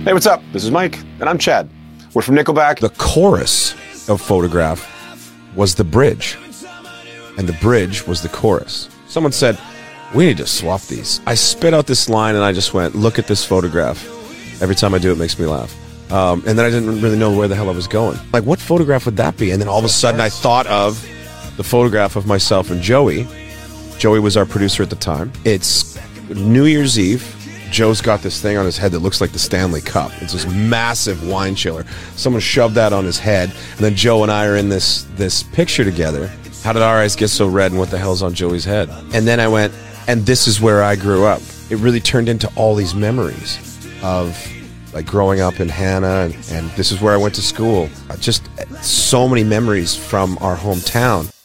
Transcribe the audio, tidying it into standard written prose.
Hey, what's up? This is Mike, and I'm Chad. We're from Nickelback. The chorus of Photograph was the bridge, and the bridge was the chorus. Someone said, we need to swap these. I spit out this line, and I just went, look at this photograph. Every time I do, it makes me laugh. And then I didn't really know where the hell I was going. Like, what photograph would that be? And then all of a sudden, I thought of the photograph of myself and Joey. Joey was our producer at the time. It's New Year's Eve. Joe's got this thing on his head that looks like the Stanley Cup. It's this massive wine chiller. Someone shoved that on his head, and then Joe and I are in this picture together. How did our eyes get so red, and what the hell's on Joey's head? And then I went, and this is where I grew up. It really turned into all these memories of like growing up in Hannah, and this is where I went to school. Just so many memories from our hometown.